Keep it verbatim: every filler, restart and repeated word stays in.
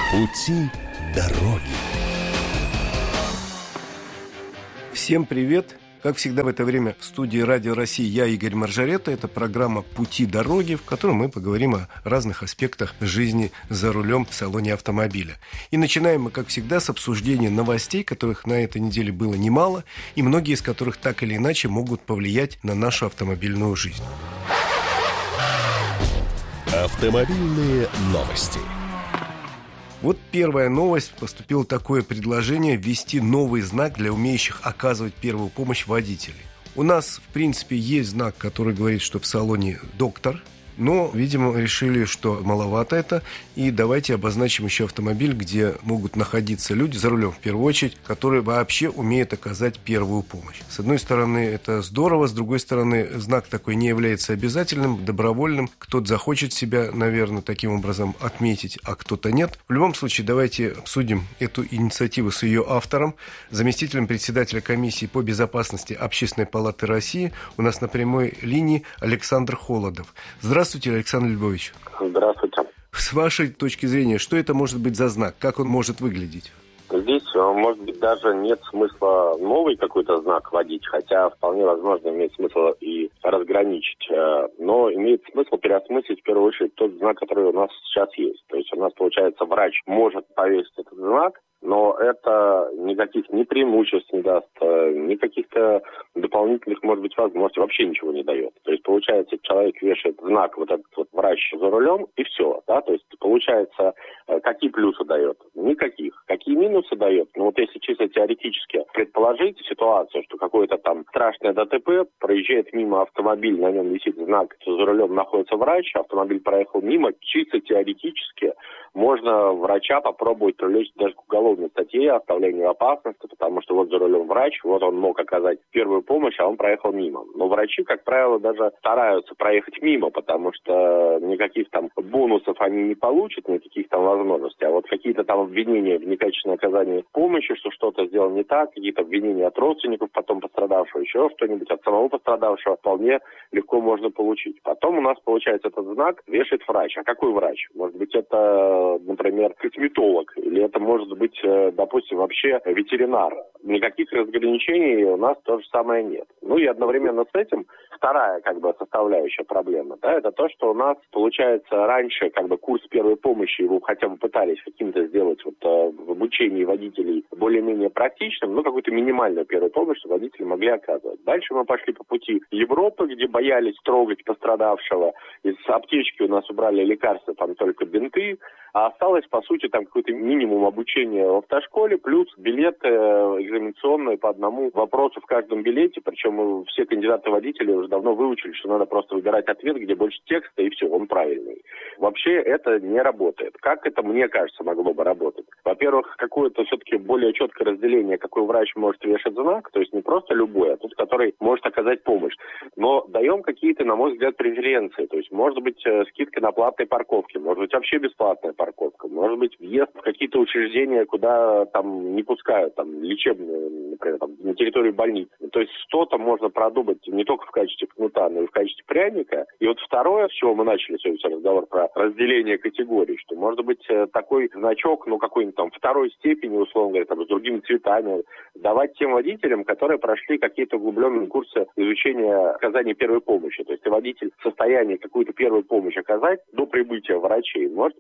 Пути дороги. Всем привет! Как всегда в это время в студии Радио России я, Игорь Маржарета. Это программа «Пути дороги», в которой мы поговорим о разных аспектах жизни за рулем в салоне автомобиля. И начинаем мы, как всегда, с обсуждения новостей, которых на этой неделе было немало, и многие из которых так или иначе могут повлиять на нашу автомобильную жизнь. Автомобильные новости. Вот первая новость. Поступило такое предложение ввести новый знак для умеющих оказывать первую помощь водителей. У нас, в принципе, есть знак, который говорит, что в салоне доктор. Но, видимо, решили, что маловато это. И давайте обозначим еще автомобиль, где могут находиться люди, за рулем в первую очередь, которые вообще умеют оказать первую помощь. С одной стороны, это здорово. С другой стороны, знак такой не является обязательным, добровольным. Кто-то захочет себя, наверное, таким образом отметить, а кто-то нет. В любом случае, давайте обсудим эту инициативу с ее автором, заместителем председателя комиссии по безопасности Общественной палаты России. У нас на прямой линии Александр Холодов. Здравствуйте. Здравствуйте, Александр Львович. Здравствуйте. С вашей точки зрения, что это может быть за знак? Как он может выглядеть? Здесь, может быть, даже нет смысла новый какой-то знак вводить, хотя вполне возможно имеет смысл и разграничить. Но имеет смысл переосмыслить в первую очередь тот знак, который у нас сейчас есть. То есть у нас, получается, врач может повесить этот знак, но это никаких ни преимуществ не даст, ни каких-то дополнительных, может быть, возможностей, вообще ничего не дает. То есть, получается, человек вешает знак, вот этот вот врач за рулем, и все, да, то есть, получается, какие плюсы дает? Никаких. Какие минусы дает? Ну, вот если чисто теоретически предположить ситуацию, что какое-то там страшное ДТП, проезжает мимо автомобиль, на нем висит знак, что за рулем находится врач, автомобиль проехал мимо, чисто теоретически можно врача попробовать привлечь даже к уголовной статье оставление в опасности, потому что вот за рулем врач, вот он мог оказать первую помощь, а он проехал мимо. Но врачи, как правило, даже стараются проехать мимо, потому что никаких там бонусов они не получат, никаких там возможностей, а вот какие-то там обвинения в некачественном оказании помощи, что что-то сделано не так, какие-то обвинения от родственников потом пострадавшего, еще что-нибудь от самого пострадавшего вполне легко можно получить. Потом у нас, получается, этот знак вешает врач. А какой врач? Может быть, это, например, косметолог, или это может быть, допустим, вообще ветеринар. Никаких разграничений у нас то же самое нет. Ну и одновременно с этим вторая как бы составляющая проблемы, да, это то, что у нас, получается, раньше как бы курс первой помощи, его хотя бы пытались каким-то сделать вот в обучении водителей более-менее практичным, ну какую-то минимальную первую помощь, что водители могли оказывать. Дальше мы пошли по пути Европы, где боялись трогать пострадавшего. Из аптечки у нас убрали лекарства, там только бинты, а осталось, по сути, там какой-то минимум обучения в автошколе, плюс билет э, экзаменационный по одному вопросу в каждом билете, причем все кандидаты-водители уже давно выучили, что надо просто выбирать ответ, где больше текста, и все, он правильный. Вообще это не работает. Как это, мне кажется, могло бы работать? Во-первых, какое-то все-таки более четкое разделение, какой врач может вешать знак, то есть не просто любой, а тот, который может оказать помощь. Но даем какие-то, на мой взгляд, преференции, то есть может быть скидка на платной парковке, может быть вообще бесплатная парковка, может быть въезд в какие-то учреждения, куда там не пускают, там лечебные, например, там, на территории больницы. То есть что-то можно продумать не только в качестве кнута, но и в качестве пряника. И вот второе, с чего мы начали сегодня разговор про разделение категорий, что может быть такой значок, ну какой-нибудь там второй степени, условно говоря, там, с другими цветами, давать тем водителям, которые прошли какие-то углубленные курсы изучения оказания первой помощи. То есть водитель в состоянии какую-то первую помощь оказать до прибытия врачей может